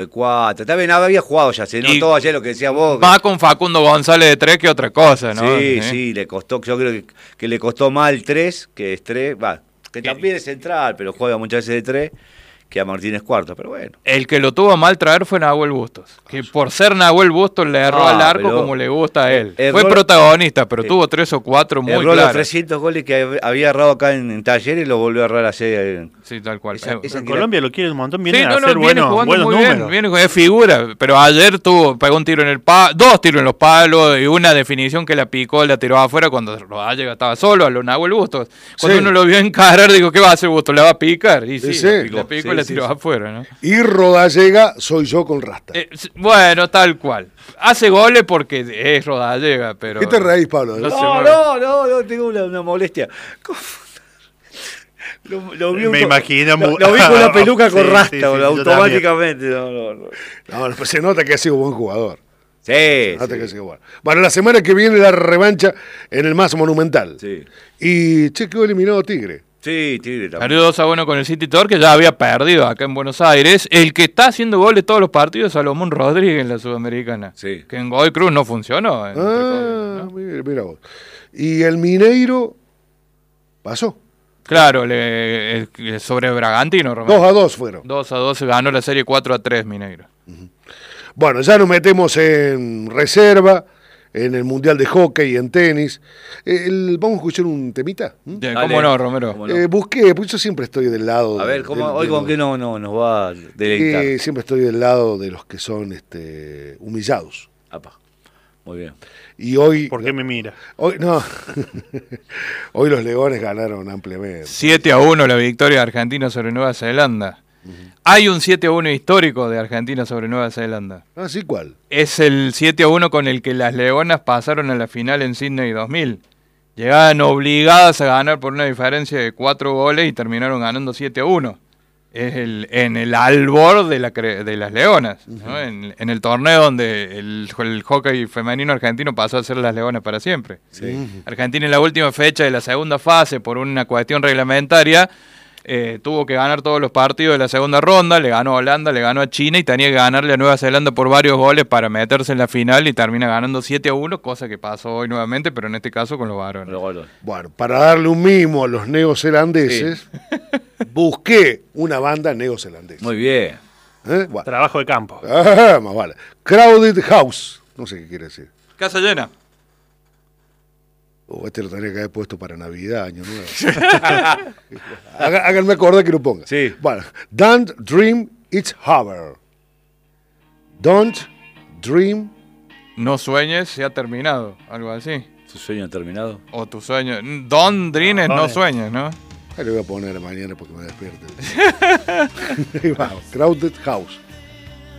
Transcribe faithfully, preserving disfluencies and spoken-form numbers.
cuatro. También había jugado ya, se notó ayer lo que decía vos. Más con Facundo González de tres que otra cosa, ¿no? Sí, sí, sí, le costó, yo creo que, que le costó más el tres, que es tres, va, que también es central, pero juega muchas veces de tres, que a Martínez Cuarto, pero bueno. El que lo tuvo mal traer fue Nahuel Bustos, que por ser Nahuel Bustos le erró Ah, al arco pero como le gusta a él. erró- Fue protagonista, pero eh, tuvo tres o cuatro muy Erró los claros. trescientos goles que había errado acá en, en Talleres y lo volvió a errar ayer. Sí, tal cual. Esa- Eh, esa En que Colombia lo quiere un montón, viene Sí, a no, no, hacer viene buenos, jugando buenos muy números. bien, viene con es figura, pero ayer tuvo, pegó un tiro en el palo, dos tiros en los palos y una definición que la picó, la tiró afuera cuando Rodallega estaba solo, a lo Nahuel Bustos. Cuando Sí. uno lo vio encarar, digo, ¿qué va a hacer Bustos? ¿Le va a picar? Y sí, Sí, sí. la picó, la picó y Sí, la sí, tiró sí. afuera, ¿no? Y Rodallega soy yo con Rasta. Eh, s- bueno, tal cual. Hace goles porque es Rodallega, pero... ¿Qué te reís, Pablo? No se No, mueve. no, no, no, tengo una, una molestia. ¿Cómo? Lo, lo vi Me un- imagino Lo, mu- lo vi con una peluca Sí, con sí, rasta, sí, boludo, yo automáticamente. No, no, no. No, no, pues se nota que ha sido buen jugador. Sí, Se nota sí. que ha sido bueno. Bueno, la semana que viene la revancha en el más monumental. Sí, Y che, quedó eliminado Tigre. sí, Tigre también. Perdió dos a uno con el City Torque, que ya había perdido acá en Buenos Aires. El que está haciendo goles todos los partidos es Salomón Rodríguez en la Sudamericana. Sí. Que en Godoy Cruz no funcionó. entre Ah, comillas, ¿no? mira, mira vos. Y el Mineiro pasó. Claro, le, eh, sobre Bragantino, Romero. Dos a dos fueron. dos a dos ganó la serie cuatro a tres Mineiro. Bueno, ya nos metemos en reserva, en el Mundial de Hockey, en tenis. El- vamos a escuchar un temita. ¿Mm? Ya, Dale. ¿Cómo no, Romero? ¿Cómo no? Eh, busqué, pues yo siempre estoy del lado... A ver, del- ¿cómo, del- hoy del- con qué no, no nos va a deleitar? Eh, siempre estoy del lado de los que son este, humillados. Apa, muy bien. Y hoy... ¿Por qué me mira? Hoy no. Hoy los Leones ganaron ampliamente. siete a uno la victoria de Argentina sobre Nueva Zelanda. Hay un siete a uno histórico de Argentina sobre Nueva Zelanda. Ah, sí, ¿cuál? Es el siete a uno con el que las Leonas pasaron a la final en Sydney dos mil. Llegaban obligadas a ganar por una diferencia de cuatro goles y terminaron ganando siete a uno. Es el, en el albor de, la, cre- de las Leonas, ¿no? en, en el torneo donde el, el hockey femenino argentino pasó a ser las Leonas para siempre. Argentina en la última fecha de la segunda fase, por una cuestión reglamentaria, eh, tuvo que ganar todos los partidos de la segunda ronda, le ganó a Holanda, le ganó a China y tenía que ganarle a Nueva Zelanda por varios goles para meterse en la final y termina ganando siete a uno, cosa que pasó hoy nuevamente, pero en este caso con los varones. Pero bueno, Bueno, para darle un mimo a los neozelandeses, busqué una banda neozelandesa. muy bien. ¿Eh? Bueno. Trabajo de campo. Ah, más vale. Crowded House. No sé qué quiere decir. Casa llena. Oh, este lo tendría que haber puesto para Navidad, Año Nuevo. Haga- Háganme acordar que lo ponga. Sí. Bueno, Don't Dream It's Over. Don't Dream. No sueñes, se ha terminado, algo así. ¿Su sueño ha terminado? O tu sueño. Don Dream es no Don- sueñes, ¿no? Ahí lo voy a poner mañana porque me despierte. Ahí va, Crowded House.